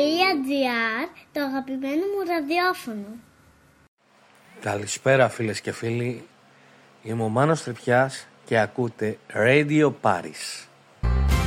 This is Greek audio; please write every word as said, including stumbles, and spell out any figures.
.gr, το αγαπημένο μου ραδιόφωνο. Καλησπέρα φίλες και φίλοι, είμαι ο Μάνος Τρυπιάς και ακούτε Radio Paris.